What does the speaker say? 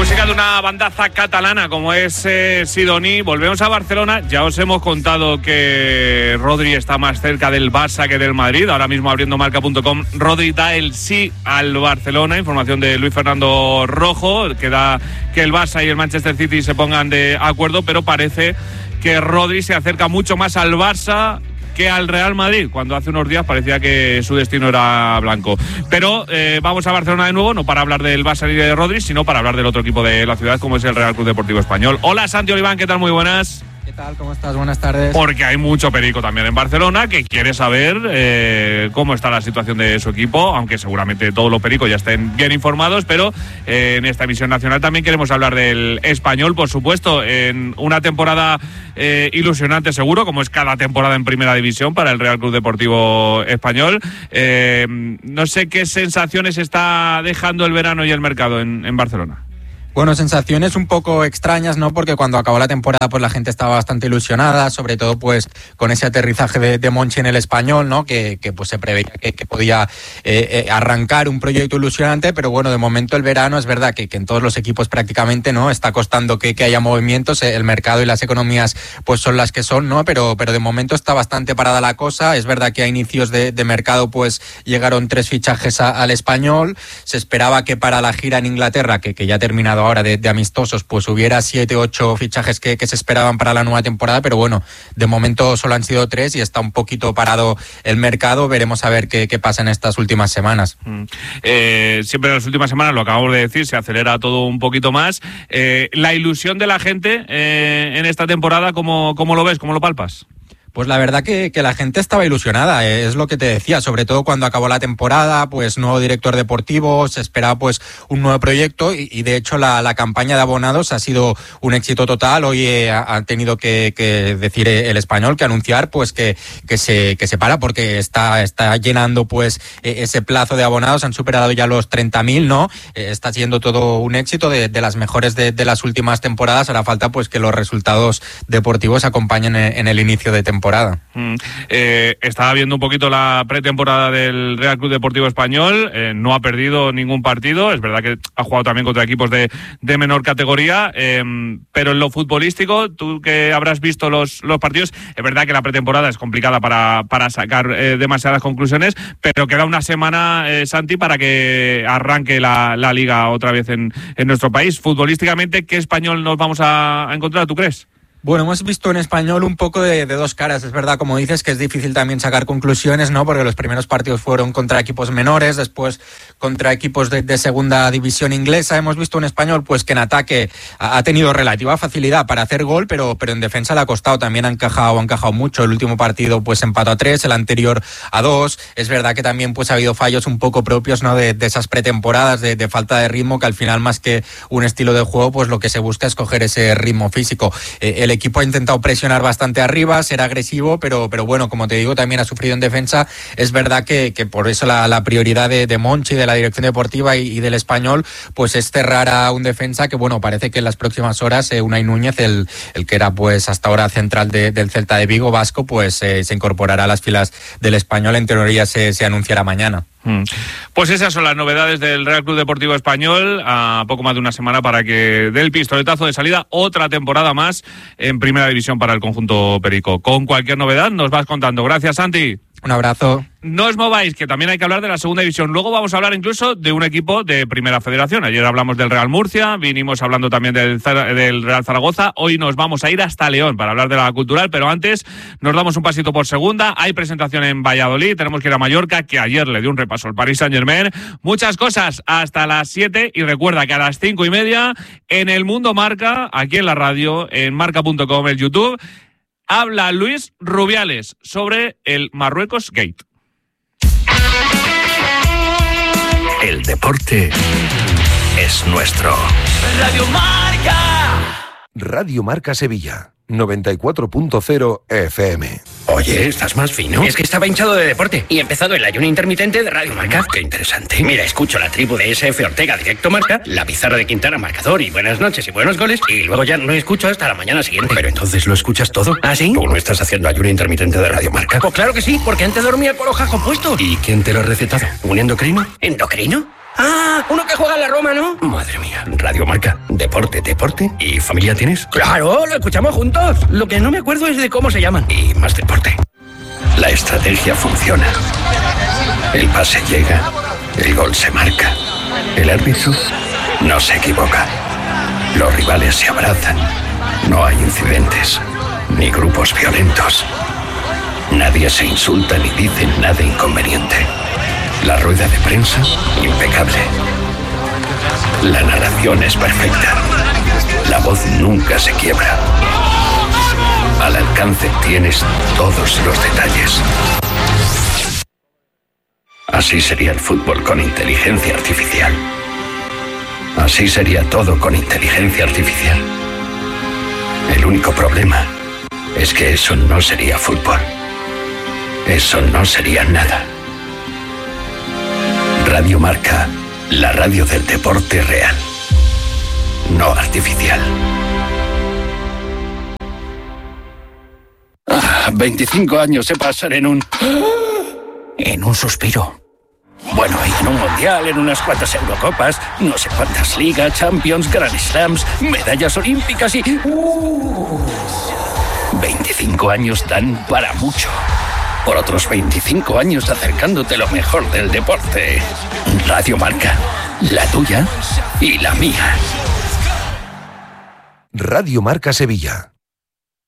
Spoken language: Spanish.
Música de una bandaza catalana como es Sidoní. Volvemos a Barcelona. Ya os hemos contado que Rodri está más cerca del Barça que del Madrid. Ahora mismo, abriendo marca.com, Rodri da el sí al Barcelona. Información de Luis Fernando Rojo, que da que el Barça y el Manchester City se pongan de acuerdo, pero parece que Rodri se acerca mucho más al Barça que al Real Madrid, cuando hace unos días parecía que su destino era blanco. Pero vamos a Barcelona de nuevo, no para hablar del Barça ni de Rodri, sino para hablar del otro equipo de la ciudad, como es el Real Club Deportivo Español. Hola, Santi Oliván, ¿qué tal? Muy buenas. ¿Qué tal? ¿Cómo estás? Buenas tardes. Porque hay mucho perico también en Barcelona que quiere saber cómo está la situación de su equipo, aunque seguramente todos los pericos ya estén bien informados, pero en esta emisión nacional también queremos hablar del Español, por supuesto, en una temporada ilusionante seguro, como es cada temporada en Primera División para el Real Club Deportivo Español. No sé qué sensaciones está dejando el verano y el mercado en Barcelona. Bueno, sensaciones un poco extrañas, ¿no? Porque cuando acabó la temporada, pues la gente estaba bastante ilusionada, sobre todo pues con ese aterrizaje de Monchi en el Español, ¿no? Que pues se preveía que podía arrancar un proyecto ilusionante, pero bueno, de momento el verano es verdad que en todos los equipos prácticamente, ¿no? Está costando que haya movimientos, el mercado y las economías pues son las que son, ¿no? Pero de momento está bastante parada la cosa. Es verdad que a inicios de mercado pues llegaron 3 fichajes al Español. Se esperaba que para la gira en Inglaterra, que ya ha terminado ahora de amistosos, pues hubiera 7 u 8 fichajes que se esperaban para la nueva temporada, pero bueno, de momento solo han sido 3 y está un poquito parado el mercado. Veremos a ver qué pasa en estas últimas semanas. Siempre en las últimas semanas, lo acabamos de decir, se acelera todo un poquito más. La ilusión de la gente en esta temporada, ¿cómo lo ves? ¿Cómo lo palpas? Pues la verdad que la gente estaba ilusionada, es lo que te decía, sobre todo cuando acabó la temporada, pues nuevo director deportivo, se esperaba pues un nuevo proyecto y de hecho la campaña de abonados ha sido un éxito total. Hoy ha tenido que decir el Español, que anunciar pues que se para porque está llenando pues ese plazo de abonados, han superado ya los 30.000, ¿no? Está siendo todo un éxito de las mejores de las últimas temporadas. Hará falta pues que los resultados deportivos acompañen en el inicio de temporada. Estaba viendo un poquito la pretemporada del Real Club Deportivo Español, no ha perdido ningún partido, es verdad que ha jugado también contra equipos de menor categoría, pero en lo futbolístico, tú que habrás visto los partidos, es verdad que la pretemporada es complicada para sacar demasiadas conclusiones, pero queda una semana, Santi, para que arranque la liga otra vez en nuestro país. Futbolísticamente, ¿qué Español nos vamos a encontrar, tú crees? Bueno, hemos visto en Español un poco de dos caras. Es verdad, como dices, que es difícil también sacar conclusiones, ¿no? Porque los primeros partidos fueron contra equipos menores, después contra equipos de segunda división inglesa. Hemos visto un Español pues que en ataque ha tenido relativa facilidad para hacer gol, pero en defensa le ha costado. También ha encajado mucho. El último partido pues empató a 3, el anterior a 2. Es verdad que también pues ha habido fallos un poco propios, ¿no? De esas pretemporadas, de falta de ritmo, que al final más que un estilo de juego, pues lo que se busca es coger ese ritmo físico. El equipo ha intentado presionar bastante arriba, ser agresivo, pero bueno, como te digo, también ha sufrido en defensa. Es verdad que por eso la prioridad de Monchi, de la dirección deportiva y del Español, pues es cerrar a un defensa que, bueno, parece que en las próximas horas Unai Núñez, el que era pues hasta ahora central del Celta de Vigo, vasco, pues se incorporará a las filas del Español. En teoría se anunciará mañana. Pues esas son las novedades del Real Club Deportivo Español, a poco más de una semana para que dé el pistoletazo de salida, otra temporada más en Primera División para el conjunto perico. Con cualquier novedad nos vas contando. Gracias, Santi. Un abrazo. No os mováis, que también hay que hablar de la segunda división. Luego vamos a hablar incluso de un equipo de Primera Federación. Ayer hablamos del Real Murcia, vinimos hablando también del Real Zaragoza. Hoy nos vamos a ir hasta León para hablar de la cultural, pero antes nos damos un pasito por segunda. Hay presentación en Valladolid, tenemos que ir a Mallorca, que ayer le dio un repaso al Paris Saint-Germain. Muchas cosas hasta las 7 y recuerda que a las 5:30 en El Mundo Marca, aquí en la radio, en marca.com, el YouTube, habla Luis Rubiales sobre el Marruecos Gate. El deporte es nuestro. Radio Marca. Radio Marca Sevilla, 94.0 FM. Oye, ¿estás más fino? Es que estaba hinchado de deporte y he empezado el ayuno intermitente de Radio Marca. Qué interesante. Mira, escucho la tribu de SF Ortega, Directo Marca, la pizarra de Quintana, marcador y buenas noches y buenos goles, y luego ya no escucho hasta la mañana siguiente. Pero entonces lo escuchas todo. ¿Ah, sí? ¿Tú no estás haciendo ayuno intermitente de Radio Marca? Pues claro que sí, porque antes dormía con los jajos puestos. ¿Y quién te lo ha recetado? ¿Un endocrino? ¿Endocrino? Ah, uno que juega en la Roma, ¿no? Madre mía, Radio Marca. Deporte ¿y familia tienes? Claro, lo escuchamos juntos. Lo que no me acuerdo es de cómo se llaman. Y más deporte. La estrategia funciona. El pase llega, el gol se marca. El árbitro no se equivoca. Los rivales se abrazan. No hay incidentes, ni grupos violentos. Nadie se insulta ni dice nada inconveniente. La rueda de prensa, impecable. La narración es perfecta. La voz nunca se quiebra. Al alcance tienes todos los detalles. Así sería el fútbol con inteligencia artificial. Así sería todo con inteligencia artificial. El único problema es que eso no sería fútbol. Eso no sería nada. Radio Marca, la radio del deporte real, no artificial. 25 años se pasan en un suspiro. Bueno, y en un mundial, en unas cuantas Eurocopas, no sé cuántas ligas, Champions, Grand Slams, medallas olímpicas y... 25 años dan para mucho. Por otros 25 años acercándote lo mejor del deporte. Radio Marca, la tuya y la mía. Radio Marca Sevilla,